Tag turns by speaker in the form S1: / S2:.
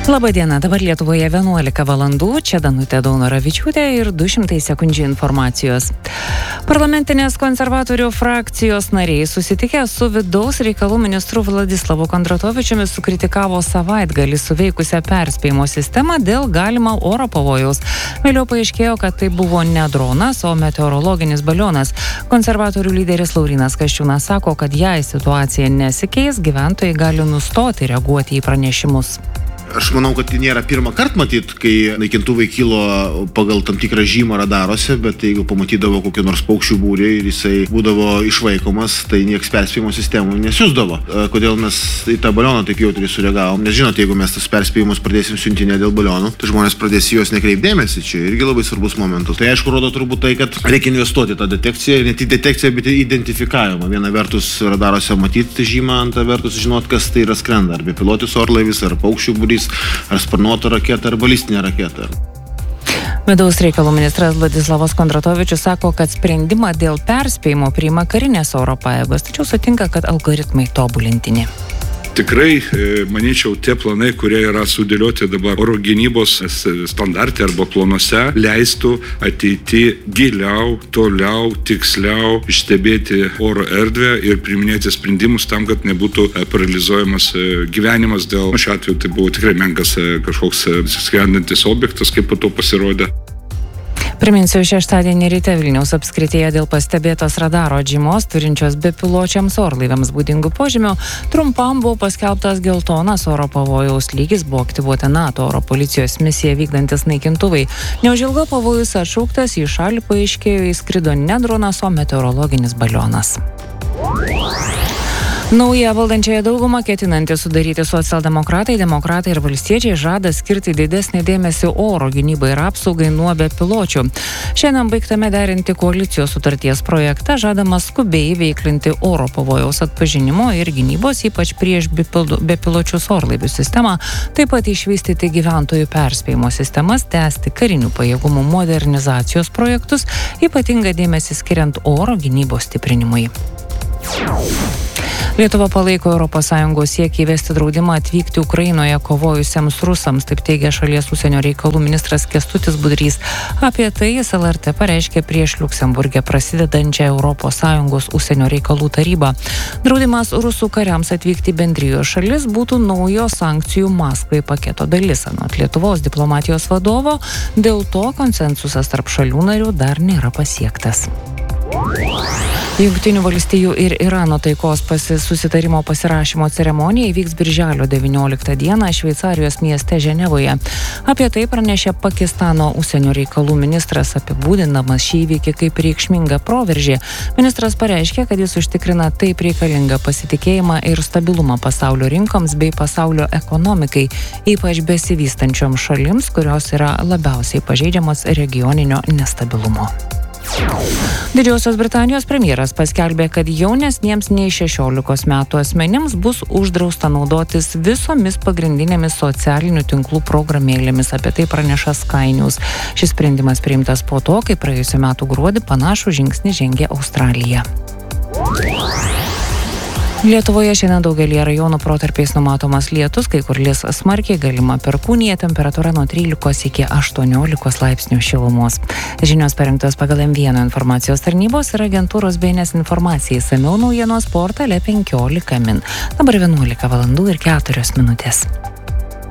S1: Labadiena, dabar Lietuvoje 11 valandų, čia Danutė Daunoravičiūtė ir 200 sekundžių informacijos. Parlamentinės konservatorių frakcijos nariai susitikę su vidaus reikalų ministru Vladislavu Kondratovičiumi sukritikavo savaitgalį suveikusią perspėjimo sistemą dėl galimo oro pavojaus. Vėliau paaiškėjo, kad tai buvo ne dronas, o meteorologinis balionas. Konservatorių lyderis Laurynas Kasčiūnas sako, kad jei situacija nesikeis, gyventojai gali nustoti reaguoti į pranešimus.
S2: Aš manau, kad tai nėra pirmą kartą matyt, kai naikintuvai kilo pagal tam tikrą žymą radaruose, bet jeigu pamatydavo kokį nors paukščių būrį ir jisai būdavo išvaikomas, tai nieks perspėjimo sistemų nesiųsdavo. Kodėl mes į tą balioną taip jautriai sureagavom? Nes žinot, jeigu mes tas perspėjimus pradėsim siuntinę dėl balionų, tai žmonės pradės juos nekreipdėmėsi. Čia irgi labai svarbus momentas. Tai aišku, rodo turbūt tai, kad reikia investuoti tą detekciją, ne tik detekciją, bet ir identifikavimą. Viena vertus radaruose matyti žymą, antra vertus žinot, kas tai yra skrenda. Ar bepilotis orlaivis, ar paukščių būrys, ar sparnuota raketa, ar balistinė raketa.
S1: Vidaus reikalų ministras Vladislavas Kondratovičius sako, kad sprendimą dėl perspėjimo priima karinės oro pajėgos, tačiau sutinka, kad algoritmai tobulintini.
S3: Tikrai, manyčiau, tie planai, kurie yra sudėlioti dabar oro gynybos standartai arba planuose, leistų ateiti giliau, toliau, tiksliau stebėti oro erdvę ir priiminėti sprendimus tam, kad nebūtų paralizuojamas gyvenimas dėl, šiuo atveju tai buvo tikrai menkas kažkoks skrendantis objektas, kaip po to pasirodė.
S1: Priminsiu, šeštadienį ryte Vilniaus apskrityje dėl pastebėtos radaro atžymos turinčios bepiločiams orlaiviams būdingų požymių trumpam buvo paskelbtas geltonas oro pavojaus lygis, buvo aktyvuota NATO oro policijos misija vykdantis naikintuvai. Neužilgo pavojus atšauktas, į šalį paaiškėjo įskrido ne dronas, o meteorologinis balionas. Naują valdančiąją daugumą ketinantys sudaryti socialdemokratai, demokratai ir valstiečiai žada skirti didesnį dėmesį oro gynybai ir apsaugai nuo bepiločių. Šiandien baigtame derinti koalicijos sutarties projektą, žadama skubiai veiklinti oro pavojaus atpažinimo ir gynybos, ypač prieš bepiločius orlaivių sistemą, taip pat išvystyti gyventojų perspėjimo sistemas, tęsti karinių pajėgumų modernizacijos projektus, ypatingą dėmesį skiriant oro gynybos stiprinimui. Lietuva palaiko ES siekį įvesti draudimą atvykti Ukrainoje kovojusiems rusams, taip teigia šalies užsienio reikalų ministras Kęstutis Budrys. Apie tai jis LRT pareiškė prieš Liuksemburge prasidedančią ES užsienio reikalų tarybą. Draudimas rusų kariams atvykti bendrijos šalis būtų naujo sankcijų Maskvai paketo dalis, anot Lietuvos diplomatijos vadovo, dėl to konsensusas tarp šalių narių dar nėra pasiektas. Jungtinių valstijų ir Irano taikos susitarimo pasirašymo ceremonija įvyks birželio 19 dieną Šveicarijos mieste Ženevoje. Apie tai pranešė Pakistano užsienio reikalų ministras, apibūdindamas šį įvykį kaip reikšmingą proveržį. Ministras pareiškė, kad jis užtikrina taip reikalingą pasitikėjimą ir stabilumą pasaulio rinkoms bei pasaulio ekonomikai, ypač besivystančioms šalims, kurios yra labiausiai pažeidžiamos regioninio nestabilumo. Didžiosios Britanijos premjeras paskelbė, kad jaunesniems nei 16 metų asmenims bus uždrausta naudotis visomis pagrindinėmis socialinių tinklų programėlėmis. Apie tai praneša Sky News. Šis sprendimas priimtas po to, kai praėjusiu metu gruodį panašų žingsnį žengė Australija. Lietuvoje šiandien daugelyje rajonų protarpiais numatomas lietus, kai kur lis smarkiai, galima perkūnija, temperatūra nuo 13 iki 18 laipsnių šilumos. Žinios parengtos pagal M1 informacijos tarnybos ir agentūros BNS informacijai. Išsamiau naujienos portale 15 min. Dabar 11 valandų ir 4 minutės.